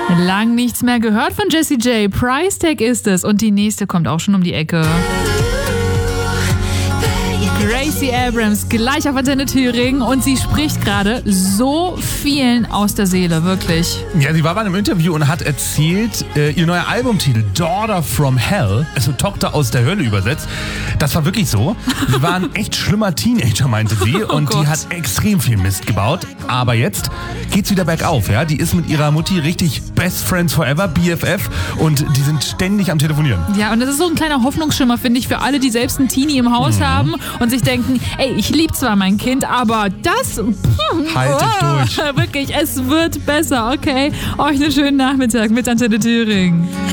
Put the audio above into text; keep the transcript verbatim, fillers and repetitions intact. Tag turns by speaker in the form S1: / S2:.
S1: Lang nichts mehr gehört von Jessie J. Price Tag ist es. Und die nächste kommt auch schon um die Ecke. Gracie Abrams, gleich auf Antenne Thüringen. Und sie spricht gerade so vielen aus der Seele, wirklich.
S2: Ja, sie war bei einem Interview und hat erzählt, äh, ihr neuer Albumtitel Daughter from Hell, also Tochter aus der Hölle übersetzt, das war wirklich so. Sie war ein echt schlimmer Teenager, meinte sie. Und
S1: oh
S2: die hat extrem viel Mist gebaut. Aber jetzt geht's wieder bergauf. Ja? Die ist mit ihrer Mutti richtig Best Friends Forever, B F F. Und die sind ständig am Telefonieren.
S1: Ja, und das ist so ein kleiner Hoffnungsschimmer, finde ich, für alle, die selbst einen Teenie im Haus mhm. haben und sich denken, ey, ich liebe zwar mein Kind, aber das...
S2: Haltet oh, durch.
S1: Wirklich, es wird besser, okay? Euch einen schönen Nachmittag mit Antenne Thüringen.